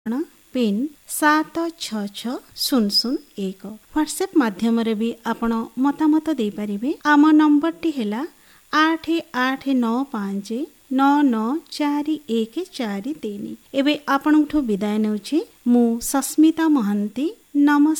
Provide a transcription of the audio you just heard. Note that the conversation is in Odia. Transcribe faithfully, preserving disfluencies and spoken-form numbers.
ପିନ୍ ସାତ ଛଅ ଛଅ ଶୂନ ଶୂନ ଏକ। ହ୍ୱାଟ୍ସଆପ୍ ମାଧ୍ୟମରେ ବି ଆପଣ ମତାମତ ଦେଇପାରିବେ। ଆମ ନମ୍ବରଟି ହେଲା ଆଠ ଆଠ ନଅ ପାଞ୍ଚ ନଅ ନଅ ଚାରି ଏକ ଚାରି ତିନି। ଏବେ ଆପଣଙ୍କଠୁ ବିଦାୟ ନେଉଛି ମୁଁ ସସ୍ମିତା ମହାନ୍ତି। ନମସ୍କାର।